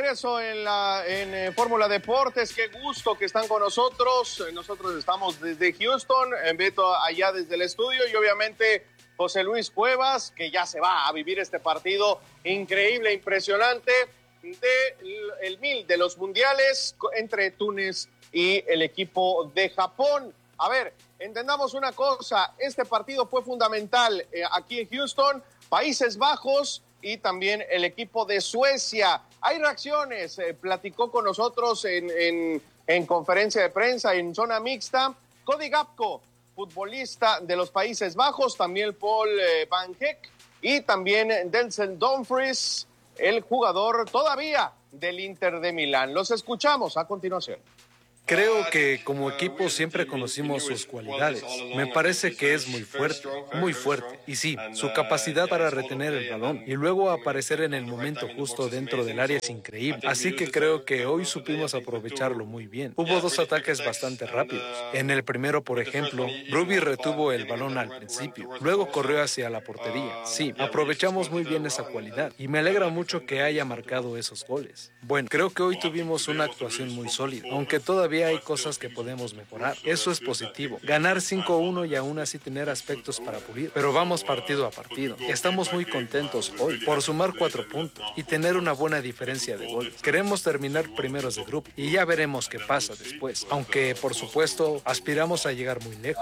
regreso en Fórmula Deportes. Qué gusto que están con nosotros. Nosotros estamos desde Houston, Beto allá desde el estudio y obviamente José Luis Cuevas, que ya se va a vivir este partido increíble, impresionante el 1000 de los mundiales entre Túnez y el equipo de Japón. A ver, entendamos una cosa, este partido fue fundamental aquí en Houston, Países Bajos y también el equipo de Suecia. Hay reacciones, platicó con nosotros en conferencia de prensa en zona mixta Cody Gakpo, futbolista de los Países Bajos, también Paul Van Heck y también Denzel Dumfries, el jugador todavía del Inter de Milán. Los escuchamos a continuación. Creo que como equipo siempre conocimos sus cualidades. Me parece que es muy fuerte. Y sí, su capacidad para retener el balón y luego aparecer en el momento justo dentro del área es increíble. Así que creo que hoy supimos aprovecharlo muy bien. Hubo 2 ataques bastante rápidos. En el primero, por ejemplo, Ruby retuvo el balón al principio, luego corrió hacia la portería. Sí, aprovechamos muy bien esa cualidad y me alegra mucho que haya marcado esos goles. Bueno, creo que hoy tuvimos una actuación muy sólida, aunque todavía hay cosas que podemos mejorar. Eso es positivo. Ganar 5-1 y aún así tener aspectos para pulir. Pero vamos partido a partido. Estamos muy contentos hoy por sumar 4 puntos y tener una buena diferencia de goles. Queremos terminar primeros de grupo y ya veremos qué pasa después. Aunque, por supuesto, aspiramos a llegar muy lejos.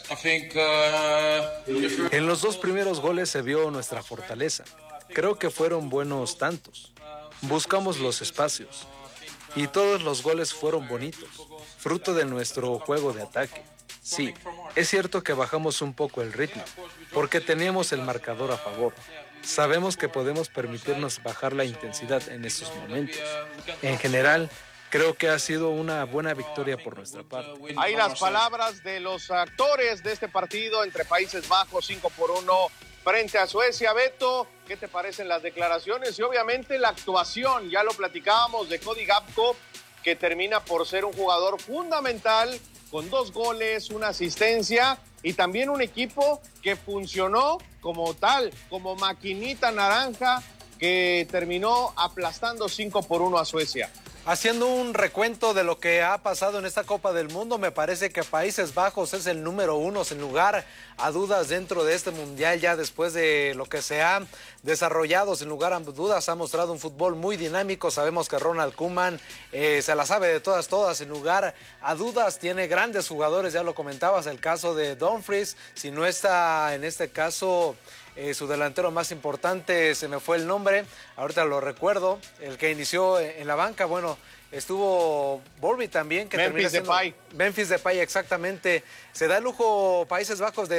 En los 2 primeros goles se vio nuestra fortaleza. Creo que fueron buenos tantos. Buscamos los espacios. Y todos los goles fueron bonitos, fruto de nuestro juego de ataque. Sí, es cierto que bajamos un poco el ritmo, porque teníamos el marcador a favor. Sabemos que podemos permitirnos bajar la intensidad en esos momentos. En general, creo que ha sido una buena victoria por nuestra parte. Ahí las palabras de los actores de este partido entre Países Bajos, 5-1 frente a Suecia. Beto, ¿qué te parecen las declaraciones? Y obviamente la actuación, ya lo platicábamos, de Cody Gakpo, que termina por ser un jugador fundamental, con 2 goles, 1 asistencia, y también un equipo que funcionó como tal, como maquinita naranja, que terminó aplastando 5-1 a Suecia. Haciendo un recuento de lo que ha pasado en esta Copa del Mundo, me parece que Países Bajos es el número 1, sin lugar a dudas, dentro de este mundial. Ya después de lo que se ha desarrollado, sin lugar a dudas, ha mostrado un fútbol muy dinámico. Sabemos que Ronald Koeman se la sabe de todas, sin lugar a dudas. Tiene grandes jugadores, ya lo comentabas, el caso de Dumfries. Si no está en este caso su delantero más importante, se me fue el nombre, ahorita lo recuerdo, el que inició en la banca, bueno, estuvo Borby también, que Memphis Depay. Memphis Depay, exactamente. Se da el lujo Países Bajos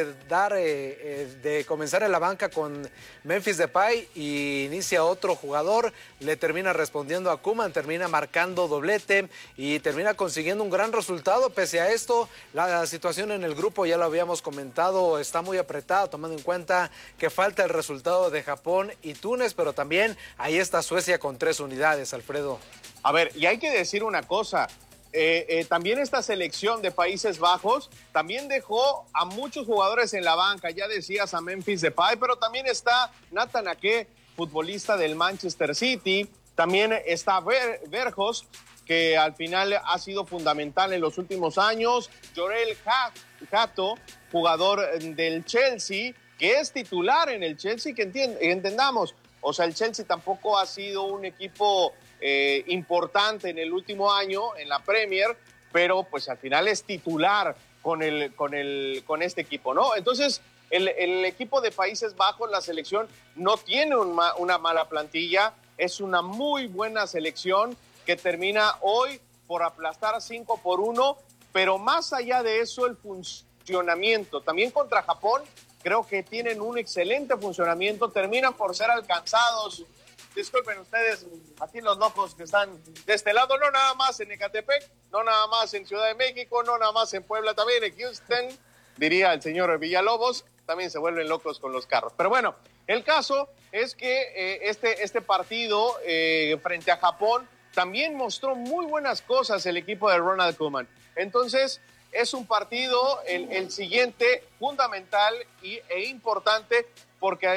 de comenzar en la banca con Memphis Depay y inicia otro jugador, le termina respondiendo a Koeman, termina marcando doblete y termina consiguiendo un gran resultado. Pese a esto, la situación en el grupo, ya lo habíamos comentado, está muy apretada, tomando en cuenta que falta el resultado de Japón y Túnez, pero también ahí está Suecia con 3 unidades, Alfredo. A ver, y hay que decir una cosa, también esta selección de Países Bajos también dejó a muchos jugadores en la banca, ya decías a Memphis Depay, pero también está Nathan Ake, futbolista del Manchester City, también está Verjos, que al final ha sido fundamental en los últimos años, Jorel Hato, jugador del Chelsea, que es titular en el Chelsea, que entendamos, o sea, el Chelsea tampoco ha sido un equipo importante en el último año en la Premier, pero pues al final es titular con este equipo, ¿no? Entonces, el equipo de Países Bajos, la selección, no tiene una mala plantilla, es una muy buena selección que termina hoy por aplastar 5-1, pero más allá de eso, el funcionamiento, también contra Japón, creo que tienen un excelente funcionamiento, terminan por ser alcanzados. Disculpen ustedes, aquí los locos que están de este lado, no nada más en Ecatepec, no nada más en Ciudad de México, no nada más en Puebla, también en Houston, diría el señor Villalobos, también se vuelven locos con los carros. Pero bueno, el caso es que este partido frente a Japón también mostró muy buenas cosas el equipo de Ronald Koeman. Entonces, es un partido, el siguiente, fundamental e importante, porque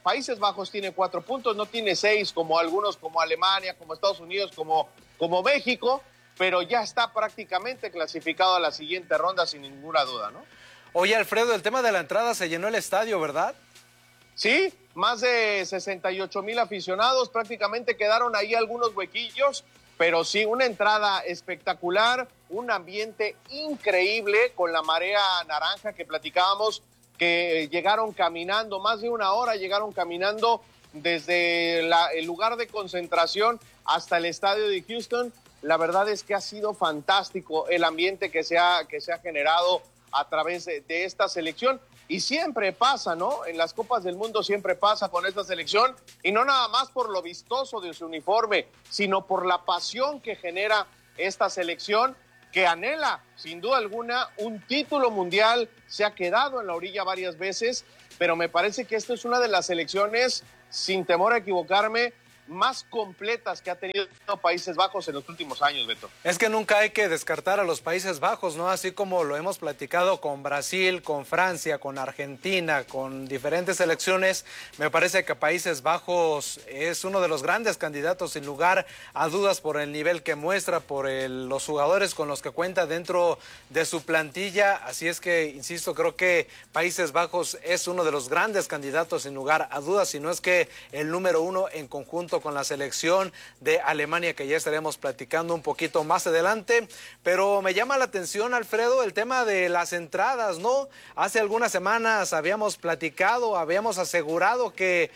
Países Bajos tiene 4 puntos, no tiene 6 como algunos, como Alemania, como Estados Unidos, como México, pero ya está prácticamente clasificado a la siguiente ronda sin ninguna duda, ¿no? Oye, Alfredo, el tema de la entrada, se llenó el estadio, ¿verdad? Sí, más de 68,000 aficionados, prácticamente quedaron ahí algunos huequillos, pero sí, una entrada espectacular, un ambiente increíble con la marea naranja que platicábamos, que llegaron caminando, más de una hora llegaron caminando desde el lugar de concentración hasta el estadio de Houston. La verdad es que ha sido fantástico el ambiente que se ha generado a través de esta selección. Y siempre pasa, ¿no? En las Copas del Mundo siempre pasa con esta selección, y no nada más por lo vistoso de su uniforme, sino por la pasión que genera esta selección, que anhela, sin duda alguna, un título mundial. Se ha quedado en la orilla varias veces, pero me parece que esta es una de las selecciones, sin temor a equivocarme, más completas que ha tenido Países Bajos en los últimos años, Beto. Es que nunca hay que descartar a los Países Bajos, ¿no? Así como lo hemos platicado con Brasil, con Francia, con Argentina, con diferentes selecciones, me parece que Países Bajos es uno de los grandes candidatos, sin lugar a dudas, por el nivel que muestra, por los jugadores con los que cuenta dentro de su plantilla. Así es que, insisto, creo que Países Bajos es uno de los grandes candidatos, sin lugar a dudas, si no es que el número uno, en conjunto con la selección de Alemania, que ya estaremos platicando un poquito más adelante. Pero me llama la atención, Alfredo, el tema de las entradas, ¿no? Hace algunas semanas habíamos platicado, habíamos asegurado que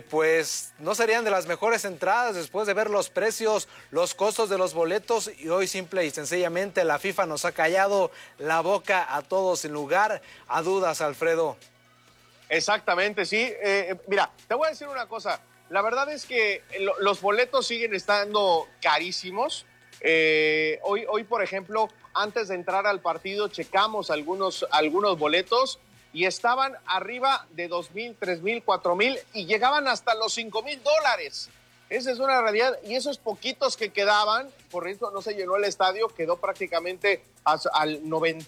pues no serían de las mejores entradas después de ver los precios, los costos de los boletos, y hoy simple y sencillamente la FIFA nos ha callado la boca a todos, sin lugar a dudas, Alfredo. Exactamente, sí. Mira, te voy a decir una cosa. La verdad es que los boletos siguen estando carísimos. Hoy, por ejemplo, antes de entrar al partido, checamos algunos boletos y estaban arriba de 2,000, 3,000, 4,000 y llegaban hasta los $5,000. Esa es una realidad, y esos poquitos que quedaban, por eso no se llenó el estadio, quedó prácticamente al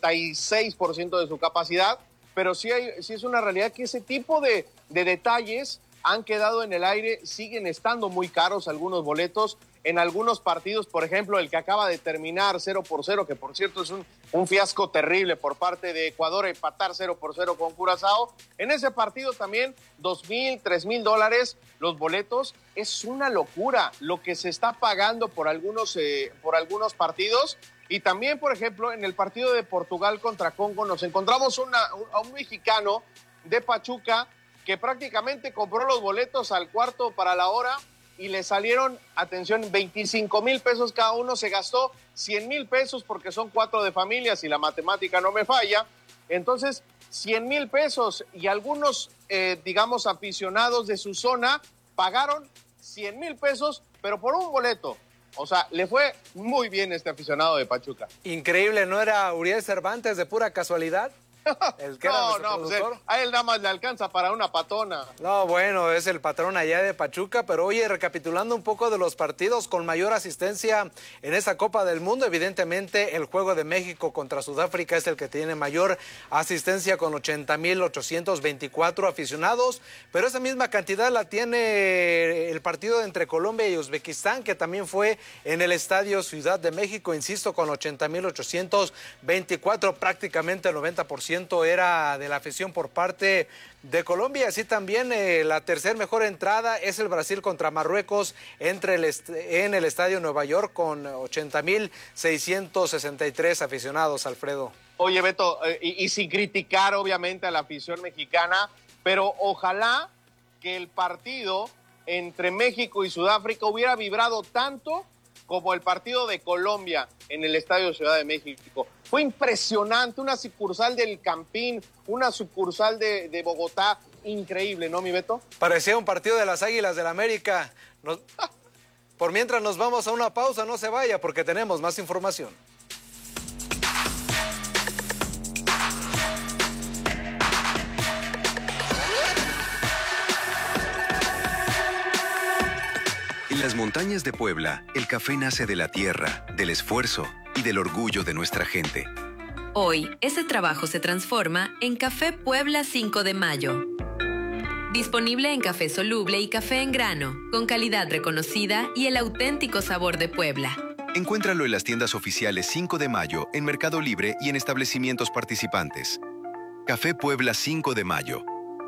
96% de su capacidad, pero sí es una realidad que ese tipo de detalles han quedado en el aire. Siguen estando muy caros algunos boletos. En algunos partidos, por ejemplo, el que acaba de terminar 0-0, que por cierto es un fiasco terrible por parte de Ecuador, empatar 0-0 con Curazao. En ese partido también $2,000, $3,000 los boletos. Es una locura lo que se está pagando por algunos partidos. Y también, por ejemplo, en el partido de Portugal contra Congo nos encontramos a un mexicano de Pachuca que prácticamente compró los boletos al cuarto para la hora y le salieron, atención, 25,000 pesos cada uno. Se gastó 100,000 pesos porque son 4 de familia, si la matemática no me falla. Entonces, 100,000 pesos, y algunos, digamos, aficionados de su zona pagaron 100,000 pesos, pero por un boleto. O sea, le fue muy bien este aficionado de Pachuca. Increíble, ¿no era Uriel Cervantes de pura casualidad? El que no, pues a él nada más le alcanza para una patona. No, bueno, es el patrón allá de Pachuca. Pero oye, recapitulando un poco de los partidos con mayor asistencia en esta Copa del Mundo, evidentemente el juego de México contra Sudáfrica es el que tiene mayor asistencia, con 80,824 aficionados, pero esa misma cantidad la tiene el partido entre Colombia y Uzbekistán, que también fue en el Estadio Ciudad de México, insisto, con 80,824, prácticamente el 90% era de la afición por parte de Colombia. Así también la tercer mejor entrada es el Brasil contra Marruecos en el Estadio Nueva York, con 80,663 aficionados, Alfredo. Oye, Beto, y sin criticar obviamente a la afición mexicana, pero ojalá que el partido entre México y Sudáfrica hubiera vibrado tanto como el partido de Colombia en el Estadio Ciudad de México. Fue impresionante, una sucursal del Campín, una sucursal de Bogotá, increíble, ¿no, mi Beto? Parecía un partido de las Águilas del América. Por mientras nos vamos a una pausa, no se vaya porque tenemos más información. En las montañas de Puebla, el café nace de la tierra, del esfuerzo y del orgullo de nuestra gente. Hoy, ese trabajo se transforma en Café Puebla 5 de Mayo. Disponible en café soluble y café en grano, con calidad reconocida y el auténtico sabor de Puebla. Encuéntralo en las tiendas oficiales 5 de Mayo, en Mercado Libre y en establecimientos participantes. Café Puebla 5 de Mayo.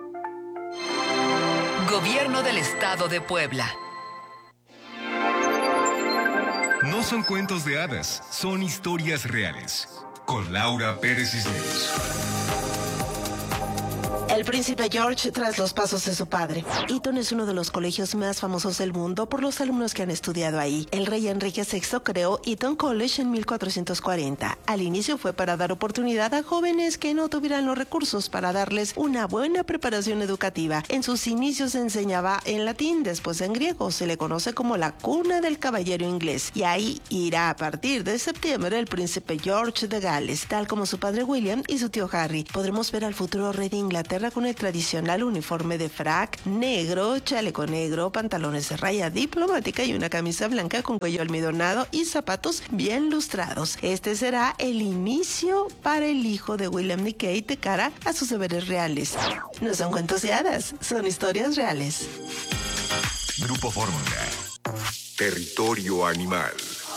Gobierno del Estado de Puebla. No son cuentos de hadas, son historias reales. Con Laura Pérez Cisneros. El príncipe George tras los pasos de su padre. Eton es uno de los colegios más famosos del mundo por los alumnos que han estudiado ahí. El rey Enrique VI creó Eton College en 1440. Al inicio fue para dar oportunidad a jóvenes que no tuvieran los recursos para darles una buena preparación educativa. En sus inicios se enseñaba en latín, después en griego. Se le conoce como la cuna del caballero inglés. Y ahí irá a partir de septiembre el príncipe George de Gales, tal como su padre William y su tío Harry. Podremos ver al futuro rey de Inglaterra con el tradicional uniforme de frac negro, chaleco negro, pantalones de raya diplomática y una camisa blanca con cuello almidonado y zapatos bien lustrados. Este será el inicio para el hijo de William y Kate de cara a sus deberes reales. No son cuentos de hadas, son historias reales. Grupo Fórmula. Territorio animal.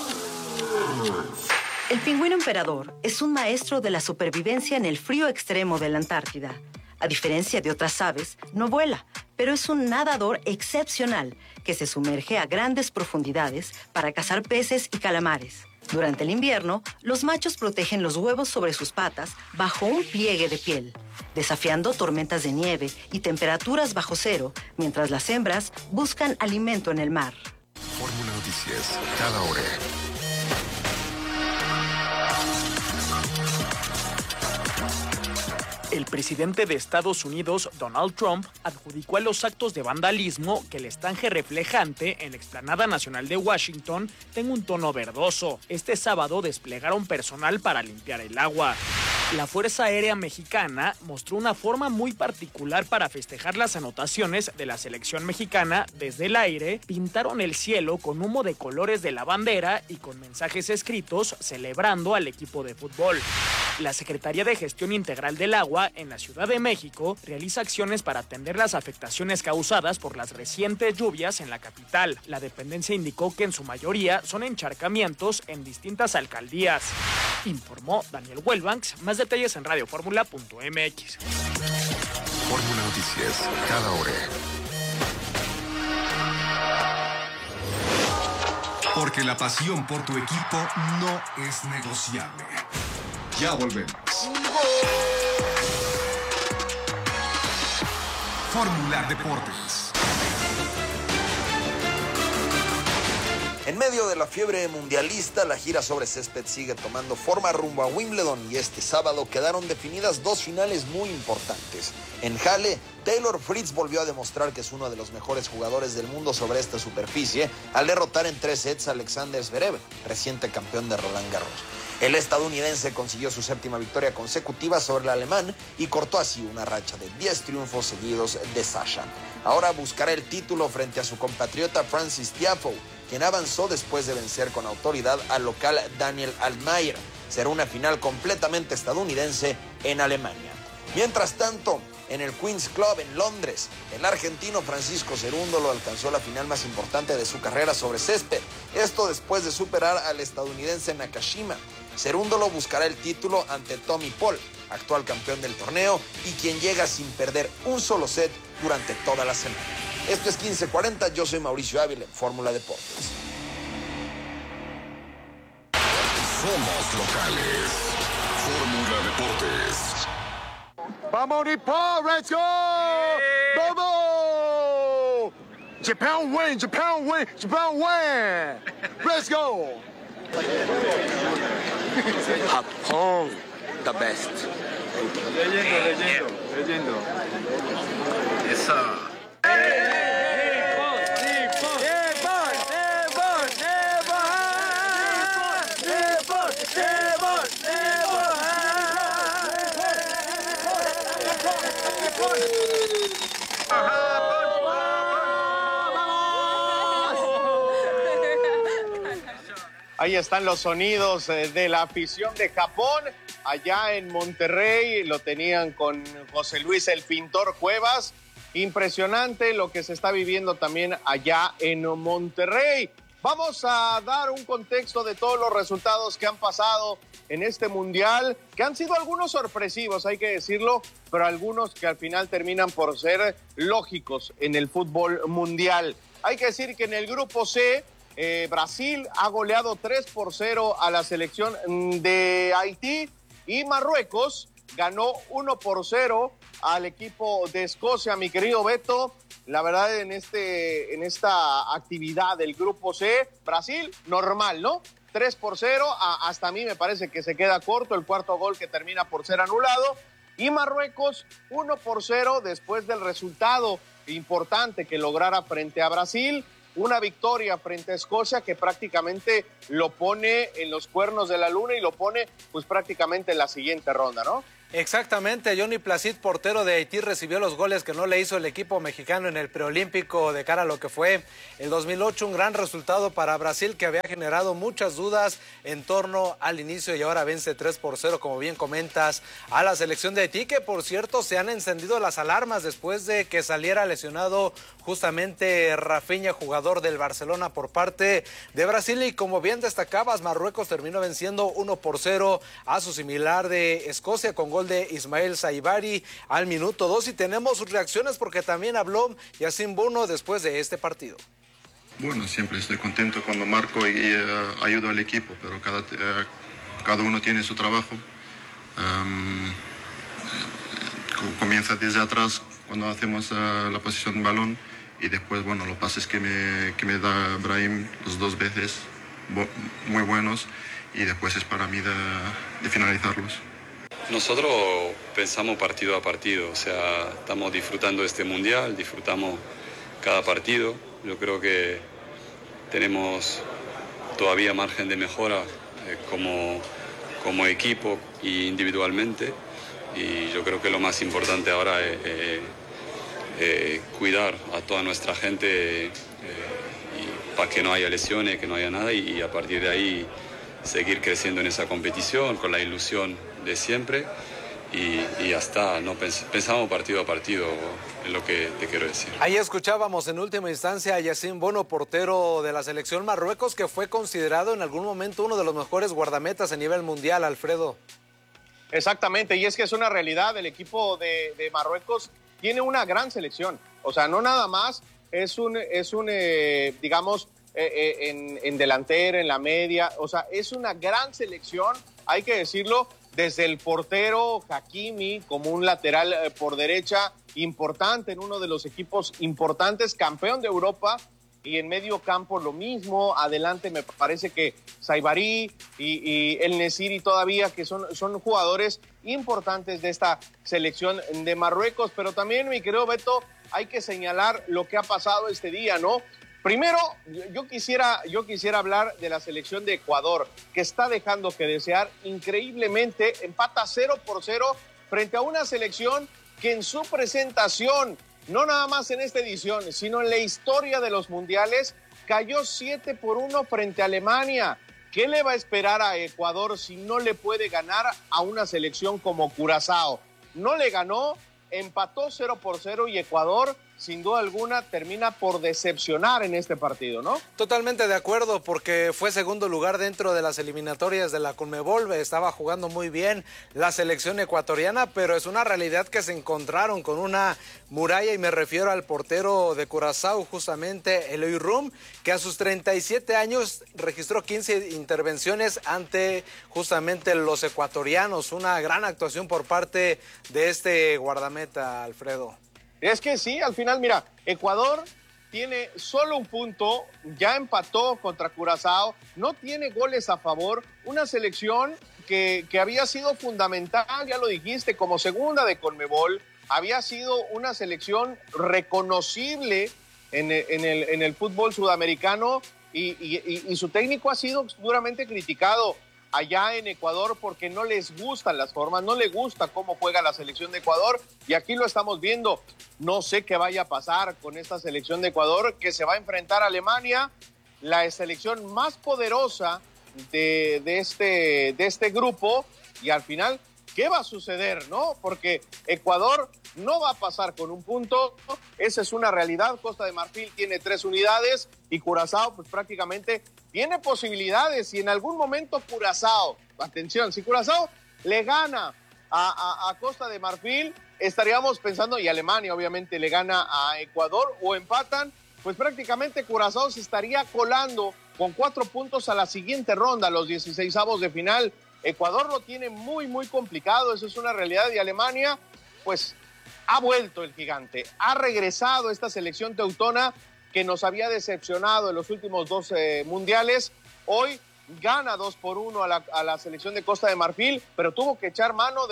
El pingüino emperador es un maestro de la supervivencia en el frío extremo de la Antártida. A diferencia de otras aves, no vuela, pero es un nadador excepcional que se sumerge a grandes profundidades para cazar peces y calamares. Durante el invierno, los machos protegen los huevos sobre sus patas bajo un pliegue de piel, desafiando tormentas de nieve y temperaturas bajo cero, mientras las hembras buscan alimento en el mar. Fórmula Noticias, cada hora. El presidente de Estados Unidos, Donald Trump, adjudicó a los actos de vandalismo que el estanque reflejante en la Explanada Nacional de Washington tenga un tono verdoso. Este sábado desplegaron personal para limpiar el agua. La Fuerza Aérea Mexicana mostró una forma muy particular para festejar las anotaciones de la selección mexicana. Desde el aire, pintaron el cielo con humo de colores de la bandera y con mensajes escritos celebrando al equipo de fútbol. La Secretaría de Gestión Integral del Agua en la Ciudad de México realiza acciones para atender las afectaciones causadas por las recientes lluvias en la capital. La dependencia indicó que en su mayoría son encharcamientos en distintas alcaldías. Informó Daniel Huelbanks. Más detalles en radioformula.mx. Fórmula Noticias, cada hora. Porque la pasión por tu equipo no es negociable. Ya volvemos. Fórmula Deportes. En medio de la fiebre mundialista, la gira sobre césped sigue tomando forma rumbo a Wimbledon y este sábado quedaron definidas dos finales muy importantes. En Halle, Taylor Fritz volvió a demostrar que es uno de los mejores jugadores del mundo sobre esta superficie al derrotar en 3 sets a Alexander Zverev, reciente campeón de Roland Garros. El estadounidense consiguió su 7ª victoria consecutiva sobre el alemán y cortó así una racha de 10 triunfos seguidos de Sasha. Ahora buscará el título frente a su compatriota Francis Tiafoe, quien avanzó después de vencer con autoridad al local Daniel Altmaier. Será una final completamente estadounidense en Alemania. Mientras tanto, en el Queen's Club en Londres, el argentino Francisco Cerúndolo alcanzó la final más importante de su carrera sobre césped. Esto después de superar al estadounidense Nakashima. Cerúndolo buscará el título ante Tommy Paul, actual campeón del torneo y quien llega sin perder un solo set durante toda la semana. Esto es 15:40, yo soy Mauricio Ávila en Fórmula Deportes. Somos locales. Fórmula Deportes. ¡Vamos, Nippon! ¡Let's go! ¡Vamos! Japan win! Japan win! Japan win! ¡Let's go! Japón, the best. Leyendo. Esa. Ahí están los sonidos de la afición de Japón. Allá en Monterrey lo tenían con José Luis el Pintor Cuevas. impresionante lo que se está viviendo también allá en Monterrey. Vamos a dar un contexto de todos los resultados que han pasado en este mundial, que han sido algunos sorpresivos, hay que decirlo, pero algunos que al final terminan por ser lógicos en el fútbol mundial. Hay que decir que en el grupo C, Brasil ha goleado 3-0 a la selección de Haití y Marruecos ganó 1-0 al equipo de Escocia. Mi querido Beto, la verdad en esta actividad del grupo C, Brasil normal, ¿no? 3-0, hasta a mí me parece que se queda corto el cuarto gol que termina por ser anulado, y Marruecos 1-0 después del resultado importante que lograra frente a Brasil, una victoria frente a Escocia que prácticamente lo pone en los cuernos de la luna y lo pone pues prácticamente en la siguiente ronda, ¿no? Exactamente, Johnny Placid, portero de Haití, recibió los goles que no le hizo el equipo mexicano en el preolímpico de cara a lo que fue el 2008, un gran resultado para Brasil que había generado muchas dudas en torno al inicio y ahora vence 3-0, como bien comentas, a la selección de Haití, que por cierto se han encendido las alarmas después de que saliera lesionado justamente Rafinha, jugador del Barcelona por parte de Brasil, y como bien destacabas, Marruecos terminó venciendo 1-0 a su similar de Escocia con gol de Ismael Saibari al minuto 2, y tenemos sus reacciones porque también habló Yacine Bono después de este partido. Bueno, siempre estoy contento cuando marco y ayudo al equipo, pero cada uno tiene su trabajo. Comienza desde atrás cuando hacemos la posición de balón y después, bueno, los pases que me da Brahim las dos veces, muy buenos, y después es para mí de finalizarlos. Nosotros pensamos partido a partido, o sea, estamos disfrutando este mundial, disfrutamos cada partido. Yo creo que tenemos todavía margen de mejora como equipo e individualmente, y yo creo que lo más importante ahora es cuidar a toda nuestra gente para que no haya lesiones, que no haya nada, y a partir de ahí seguir creciendo en esa competición con la ilusión de siempre, y ya está, no pensamos partido a partido, es lo que te quiero decir. Ahí escuchábamos en última instancia a Yacine Bono, portero de la selección Marruecos, que fue considerado en algún momento uno de los mejores guardametas a nivel mundial, Alfredo. Exactamente, y es que es una realidad, el equipo de Marruecos tiene una gran selección, o sea, no nada más es un digamos, en delantera, en la media, o sea, es una gran selección, hay que decirlo, desde el portero Hakimi como un lateral por derecha importante en uno de los equipos importantes, campeón de Europa, y en medio campo lo mismo, adelante me parece que Saibari y El Nesiri todavía, que son jugadores importantes de esta selección de Marruecos, pero también, mi querido Beto, hay que señalar lo que ha pasado este día, ¿no? Primero, yo quisiera hablar de la selección de Ecuador, que está dejando que desear increíblemente, empata 0-0 frente a una selección que en su presentación, no nada más en esta edición, sino en la historia de los mundiales, cayó 7-1 frente a Alemania. ¿Qué le va a esperar a Ecuador si no le puede ganar a una selección como Curazao? No le ganó, empató 0-0 y Ecuador, sin duda alguna, termina por decepcionar en este partido, ¿no? Totalmente de acuerdo, porque fue segundo lugar dentro de las eliminatorias de la Conmebol, estaba jugando muy bien la selección ecuatoriana, pero es una realidad que se encontraron con una muralla, y me refiero al portero de Curazao, justamente Eloy Rum, que a sus 37 años registró 15 intervenciones ante justamente los ecuatorianos, una gran actuación por parte de este guardameta, Alfredo. Es que sí, al final, mira, Ecuador tiene solo un punto, ya empató contra Curazao, no tiene goles a favor, una selección que había sido fundamental, ya lo dijiste, como segunda de Conmebol, había sido una selección reconocible en el fútbol sudamericano, y su técnico ha sido duramente criticado allá en Ecuador porque no les gustan las formas, no les gusta cómo juega la selección de Ecuador, y aquí lo estamos viendo. No sé qué vaya a pasar con esta selección de Ecuador, que se va a enfrentar a Alemania, la selección más poderosa de este grupo, y al final, ¿qué va a suceder, no? Porque Ecuador no va a pasar con un punto, esa es una realidad. Costa de Marfil tiene 3 unidades y Curazao pues prácticamente tiene posibilidades. Y en algún momento Curazao, atención, si Curazao le gana a Costa de Marfil, estaríamos pensando, y Alemania obviamente le gana a Ecuador o empatan, pues prácticamente Curazao se estaría colando con 4 puntos a la siguiente ronda, los 16avos de final. Ecuador lo tiene muy, muy complicado, eso es una realidad, y Alemania, pues, ha vuelto el gigante, ha regresado esta selección teutona que nos había decepcionado en los últimos 2 mundiales. Hoy gana 2-1 a la selección de Costa de Marfil, pero tuvo que echar mano de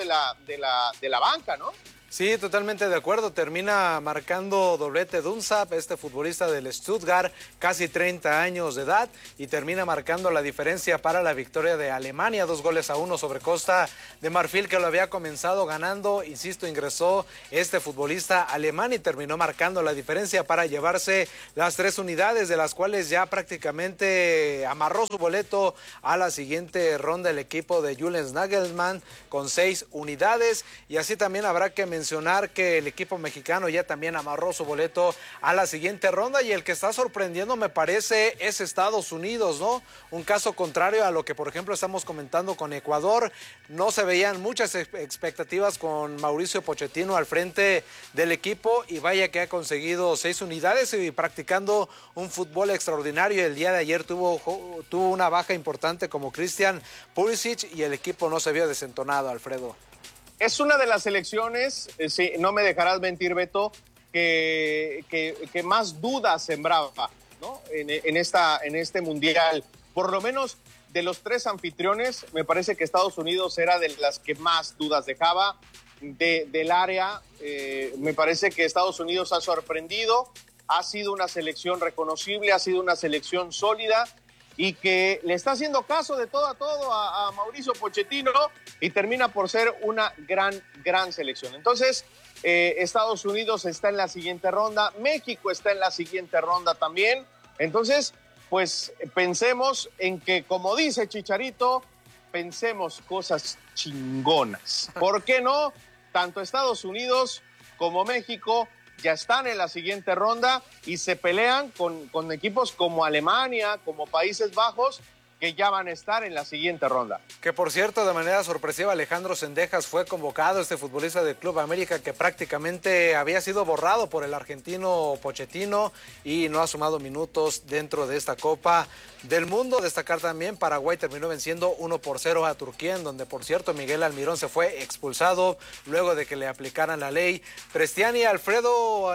la banca, ¿no? Sí, totalmente de acuerdo. Termina marcando doblete Dunsap, este futbolista del Stuttgart, casi 30 años de edad, y termina marcando la diferencia para la victoria de Alemania, 2-1 sobre Costa de Marfil, que lo había comenzado ganando. Insisto, ingresó este futbolista alemán y terminó marcando la diferencia para llevarse las 3 unidades, de las cuales ya prácticamente amarró su boleto a la siguiente ronda el equipo de Julian Nagelsmann con 6 unidades, y así también habrá que mencionar que el equipo mexicano ya también amarró su boleto a la siguiente ronda, y el que está sorprendiendo me parece es Estados Unidos, ¿no? Un caso contrario a lo que por ejemplo estamos comentando con Ecuador. No se veían muchas expectativas con Mauricio Pochettino al frente del equipo, y vaya que ha conseguido 6 unidades y practicando un fútbol extraordinario. El día de ayer tuvo una baja importante como Christian Pulisic y el equipo no se vio desentonado, Alfredo. Es una de las selecciones, sí, no me dejarás mentir, Beto, que más dudas sembraba, ¿no? en este mundial. Por lo menos de los 3 anfitriones, me parece que Estados Unidos era de las que más dudas dejaba del área. Me parece que Estados Unidos ha sorprendido, ha sido una selección reconocible, ha sido una selección sólida, y que le está haciendo caso de todo a todo a Mauricio Pochettino, y termina por ser una gran selección. Entonces, Estados Unidos está en la siguiente ronda, México está en la siguiente ronda también. Entonces, pues pensemos en que, como dice Chicharito, pensemos cosas chingonas. ¿Por qué no? Tanto Estados Unidos como México ya están en la siguiente ronda y se pelean con equipos como Alemania, como Países Bajos, que ya van a estar en la siguiente ronda. Que por cierto, de manera sorpresiva, Alejandro Sendejas fue convocado, este futbolista del Club América, que prácticamente había sido borrado por el argentino Pochettino y no ha sumado minutos dentro de esta Copa del Mundo. Destacar también, Paraguay terminó venciendo 1-0 a Turquía, en donde por cierto Miguel Almirón se fue expulsado luego de que le aplicaran la ley Prestiani. Alfredo,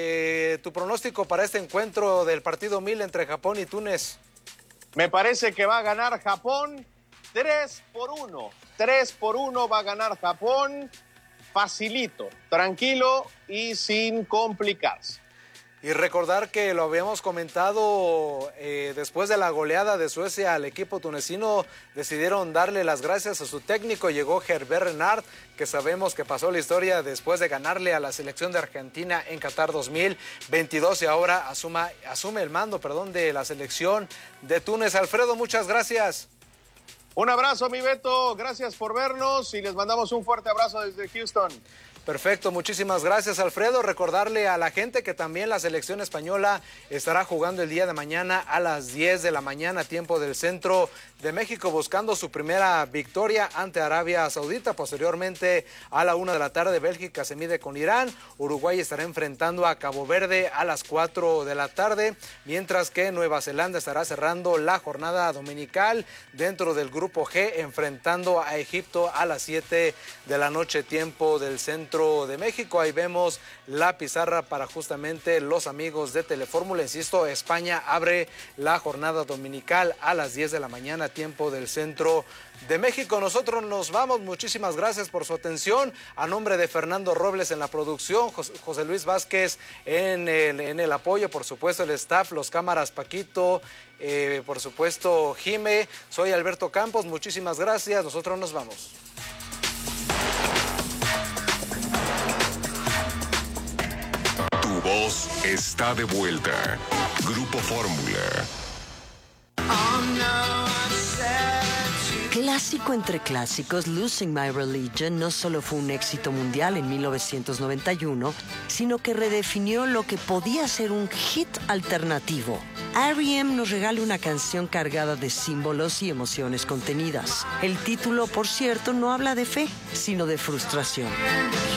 tu pronóstico para este encuentro del partido 1000 entre Japón y Túnez. Me parece que va a ganar Japón 3-1. 3-1 va a ganar Japón, facilito, tranquilo y sin complicarse. Y recordar que lo habíamos comentado, después de la goleada de Suecia al equipo tunecino, decidieron darle las gracias a su técnico. Llegó Herbert Renard, que sabemos que pasó la historia después de ganarle a la selección de Argentina en Qatar 2022 y ahora asume el mando, de la selección de Túnez. Alfredo, muchas gracias. Un abrazo, mi Beto, gracias por vernos y les mandamos un fuerte abrazo desde Houston. Perfecto, muchísimas gracias, Alfredo. Recordarle a la gente que también la selección española estará jugando el día de mañana a las 10 de la mañana, tiempo del centro de México, buscando su primera victoria ante Arabia Saudita. Posteriormente, a la 1 de la tarde, Bélgica se mide con Irán. Uruguay estará enfrentando a Cabo Verde a las 4 de la tarde, mientras que Nueva Zelanda estará cerrando la jornada dominical dentro del grupo G, enfrentando a Egipto a las 7 de la noche, tiempo del centro de México. Ahí vemos la pizarra para justamente los amigos de Telefórmula. Insisto, España abre la jornada dominical a las 10 de la mañana, tiempo del centro de México. Nosotros nos vamos, muchísimas gracias por su atención. A nombre de Fernando Robles en la producción, José Luis Vázquez en el apoyo, por supuesto el staff, los cámaras Paquito, por supuesto Jime, soy Alberto Campos, muchísimas gracias, nosotros nos vamos. Tu voz está de vuelta. Grupo Fórmula. clásico entre clásicos, Losing My Religion no solo fue un éxito mundial en 1991, sino que redefinió lo que podía ser un hit alternativo. R.E.M. nos regala una canción cargada de símbolos y emociones contenidas. El título, por cierto, no habla de fe, sino de frustración.